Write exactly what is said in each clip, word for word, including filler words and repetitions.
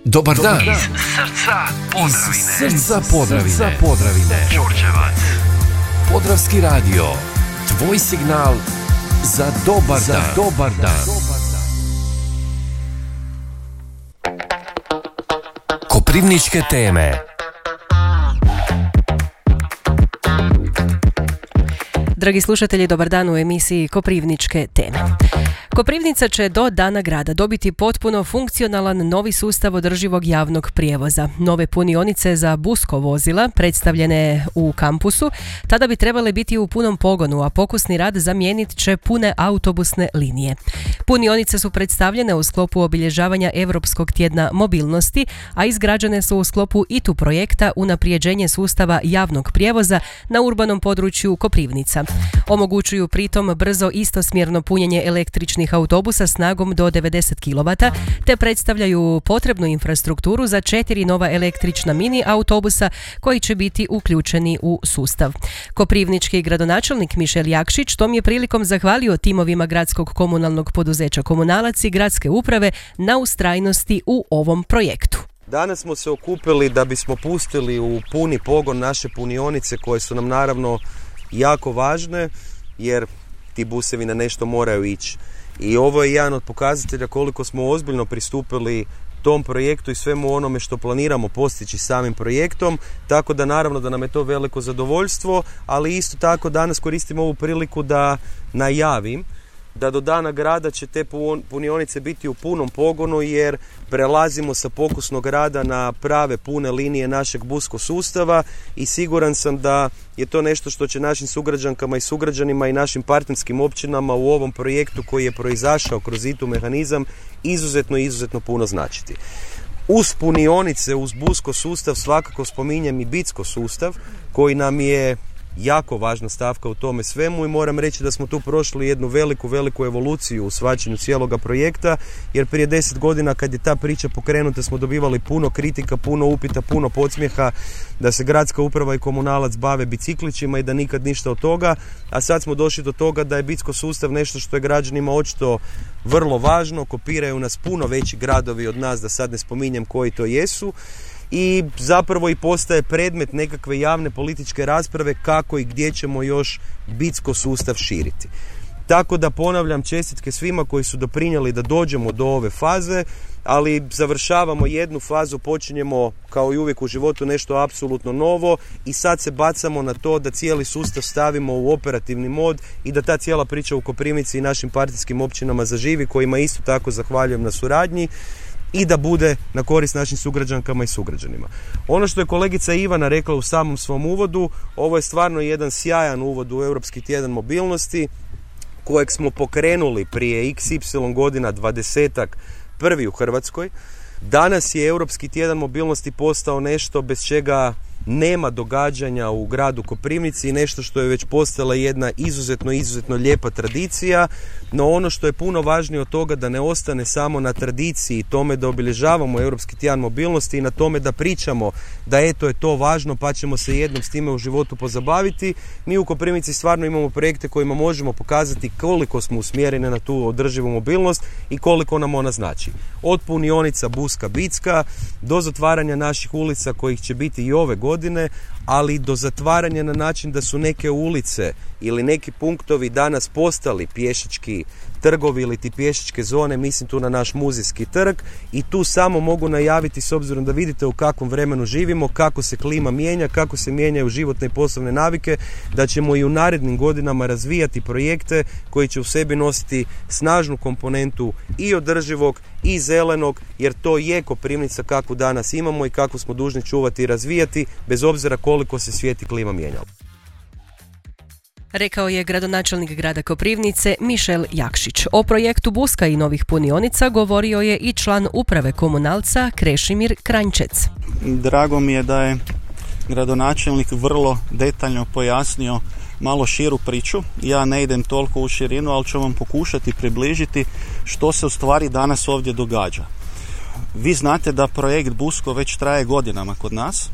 Dobar dan. Iz srca Podravine. Iz srca Podravine. Srca Podravine. Đurđevac. Podravski radio. Tvoj signal za dobar za dan. Dobar dan. Koprivničke teme. Dragi slušatelji, dobar dan u emisiji Koprivničke teme. Koprivnica će do Dana grada dobiti potpuno funkcionalan novi sustav održivog javnog prijevoza. Nove punionice za busko vozila predstavljene u kampusu tada bi trebale biti u punom pogonu, a pokusni rad zamijenit će pune autobusne linije. Punionice su predstavljene u sklopu obilježavanja Europskog tjedna mobilnosti, a izgrađene su u sklopu I T U projekta unaprijeđenje sustava javnog prijevoza na urbanom području Koprivnica. Omogućuju pritom brzo istosmjerno punjenje električnih autobusa snagom do devedeset kilovata, te predstavljaju potrebnu infrastrukturu za četiri nova električna mini autobusa koji će biti uključeni u sustav. Koprivnički gradonačelnik Mišel Jakšić tom je prilikom zahvalio timovima gradskog komunalnog poduzeća Komunalac i gradske uprave na ustrajnosti u ovom projektu. Danas smo se okupili da bismo pustili u puni pogon naše punionice koje su nam naravno jako važne, jer ti busevi na nešto moraju ići. I ovo je jedan od pokazatelja koliko smo ozbiljno pristupili tom projektu i svemu onome što planiramo postići samim projektom, tako da naravno da nam je to veliko zadovoljstvo, ali isto tako danas koristim ovu priliku da najavim da do Dana grada će te punionice biti u punom pogonu, jer prelazimo sa pokusnog rada na prave pune linije našeg busko sustava i siguran sam da je to nešto što će našim sugrađankama i sugrađanima i našim partnerskim općinama u ovom projektu koji je proizašao kroz I T U mehanizam izuzetno, izuzetno puno značiti. Uz punionice, uz busko sustav svakako spominjem i bitsko sustav koji nam je jako važna stavka u tome svemu i moram reći da smo tu prošli jednu veliku, veliku evoluciju u shvaćanju cijeloga projekta, jer prije deset godina kad je ta priča pokrenuta smo dobivali puno kritika, puno upita, puno podsmjeha da se gradska uprava i komunalac bave biciklićima i da nikad ništa od toga, a sad smo došli do toga da je bitsko sustav nešto što je građanima očito vrlo važno, kopiraju nas puno veći gradovi od nas, da sad ne spominjem koji to jesu, i zapravo i postaje predmet nekakve javne političke rasprave kako i gdje ćemo još bitsko sustav širiti. Tako da ponavljam čestitke svima koji su doprinijeli da dođemo do ove faze, ali završavamo jednu fazu, počinjemo kao i uvijek u životu nešto apsolutno novo i sad se bacamo na to da cijeli sustav stavimo u operativni mod i da ta cijela priča u Koprivnici i našim partijskim općinama zaživi, kojima isto tako zahvaljujem na suradnji, i da bude na korist našim sugrađankama i sugrađanima. Ono što je kolegica Ivana rekla u samom svom uvodu, ovo je stvarno jedan sjajan uvod u Europski tjedan mobilnosti kojeg smo pokrenuli prije iks ipsilon godina, dvadesetak, prvi u Hrvatskoj. Danas je Europski tjedan mobilnosti postao nešto bez čega nema događanja u gradu Koprivnici, nešto što je već postala jedna izuzetno, izuzetno lijepa tradicija, no ono što je puno važnije od toga da ne ostane samo na tradiciji tome da obilježavamo Europski tjedan mobilnosti i na tome da pričamo da eto je to važno pa ćemo se jednom s time u životu pozabaviti. Mi u Koprivnici stvarno imamo projekte kojima možemo pokazati koliko smo usmjereni na tu održivu mobilnost i koliko nam ona znači. Od punionica Buska Bicka do zatvaranja naših ulica kojih će biti i ove godine, godine, ali do zatvaranja na način da su neke ulice ili neki punktovi danas postali pješački trgovi ili ti pješačke zone, mislim tu na naš muzejski trg, i tu samo mogu najaviti, s obzirom da vidite u kakvom vremenu živimo, kako se klima mijenja, kako se mijenjaju životne i poslovne navike, da ćemo i u narednim godinama razvijati projekte koji će u sebi nositi snažnu komponentu i održivog i zelenog, jer to je Koprivnica kakvu danas imamo i kakvu smo dužni čuvati i razvijati, bez obzira koliko se svijet i klima mijenjalo. Rekao je gradonačelnik grada Koprivnice Mišel Jakšić. O projektu buska i novih punionica govorio je i član uprave Komunalca Krešimir Kranjčec. Drago mi je da je gradonačelnik vrlo detaljno pojasnio malo širu priču. Ja ne idem toliko u širinu, ali ću vam pokušati približiti što se u stvari danas ovdje događa. Vi znate da projekt Busko već traje godinama kod nas.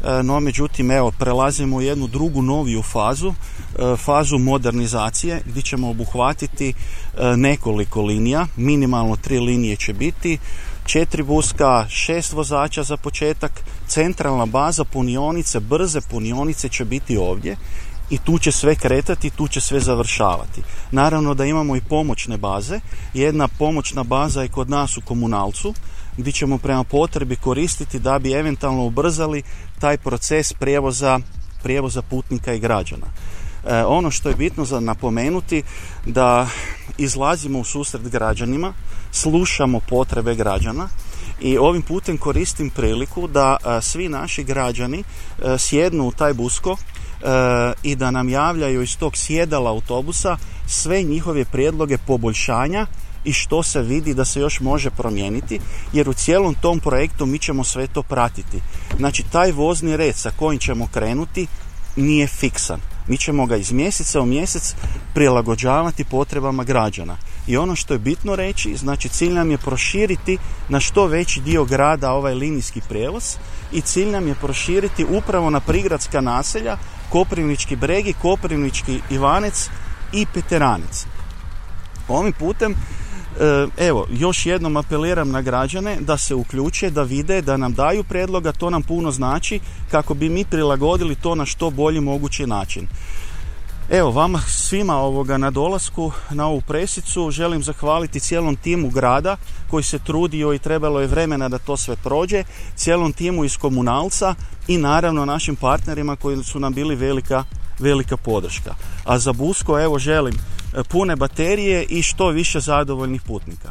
no međutim evo prelazimo u jednu drugu noviju fazu, fazu modernizacije gdje ćemo obuhvatiti nekoliko linija, minimalno tri linije će biti, četiri buska, šest vozača za početak, centralna baza punionice, brze punionice će biti ovdje i tu će sve kretati, tu će sve završavati. Naravno da imamo i pomoćne baze, jedna pomoćna baza je kod nas u Komunalcu, gdje ćemo prema potrebi koristiti da bi eventualno ubrzali taj proces prijevoza, prijevoza putnika i građana. E, ono što je bitno za napomenuti da izlazimo u susret građanima, slušamo potrebe građana i ovim putem koristim priliku da a, svi naši građani a, sjednu u taj busko a, i da nam javljaju iz tog sjedala autobusa sve njihove prijedloge poboljšanja i što se vidi da se još može promijeniti, jer u cijelom tom projektu mi ćemo sve to pratiti. Znači, taj vozni red sa kojim ćemo krenuti nije fiksan. Mi ćemo ga iz mjeseca u mjesec prilagođavati potrebama građana. I ono što je bitno reći, znači cilj nam je proširiti na što veći dio grada ovaj linijski prijevoz i cilj nam je proširiti upravo na prigradska naselja Koprivnički Bregi, Koprivnički Ivanec i Peteranec. Ovim putem evo, još jednom apeliram na građane da se uključe, da vide, da nam daju prijedloga, to nam puno znači kako bi mi prilagodili to na što bolji mogući način. Evo, vama svima ovoga na dolasku na ovu presicu želim zahvaliti cijelom timu grada koji se trudio i trebalo je vremena da to sve prođe, cijelom timu iz Komunalca i naravno našim partnerima koji su nam bili velika, velika podrška. A za Busko evo želim pune baterije i što više zadovoljnih putnika.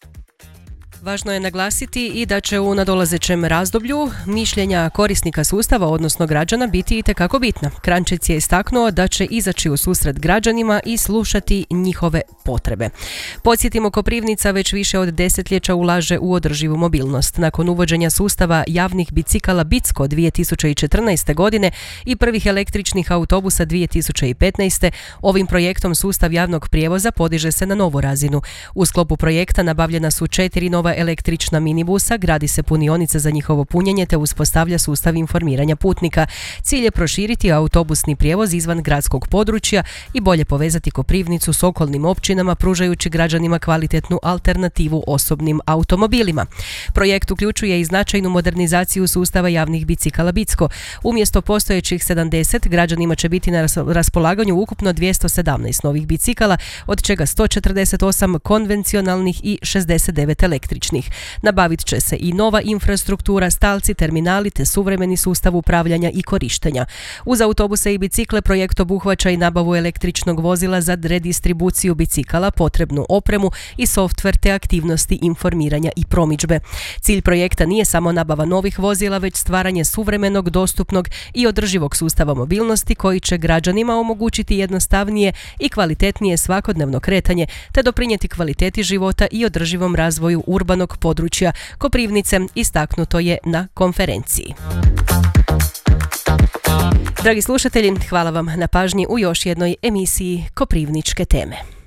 Važno je naglasiti i da će u nadolazećem razdoblju mišljenja korisnika sustava, odnosno građana, biti itekako bitna. Kranjčec je istaknuo da će izaći u susret građanima i slušati njihove potrebe. Podsjetimo, Koprivnica već više od desetljeća ulaže u održivu mobilnost. Nakon uvođenja sustava javnih bicikala Bicko dvije tisuće četrnaeste. godine i prvih električnih autobusa dvije tisuće petnaeste. ovim projektom sustav javnog prijevoza podiže se na novu razinu. U sklopu projekta nabavljena su četiri nova električna minibusa, gradi se punionica za njihovo punjenje te uspostavlja sustav informiranja putnika. Cilj je proširiti autobusni prijevoz izvan gradskog područja i bolje povezati Koprivnicu s okolnim općinama, pružajući građanima kvalitetnu alternativu osobnim automobilima. Projekt uključuje i značajnu modernizaciju sustava javnih bicikala Bicko. Umjesto postojećih sedamdeset, građanima će biti na raspolaganju ukupno dvjesto sedamnaest novih bicikala, od čega sto četrdeset osam konvencionalnih i šezdeset devet električnih. Nabavit će se i nova infrastruktura, stalci, terminali te suvremeni sustav upravljanja i korištenja. Uz autobuse i bicikle projekt obuhvaća i nabavu električnog vozila za redistribuciju bicikala, potrebnu opremu i softver te aktivnosti informiranja i promidžbe. Cilj projekta nije samo nabava novih vozila, već stvaranje suvremenog, dostupnog i održivog sustava mobilnosti koji će građanima omogućiti jednostavnije i kvalitetnije svakodnevno kretanje te doprinijeti kvaliteti života i održivom razvoju urbanog područja Koprivnice, istaknuto je na konferenciji. Dragi slušatelji, hvala vam na pažnji u još jednoj emisiji Koprivničke teme.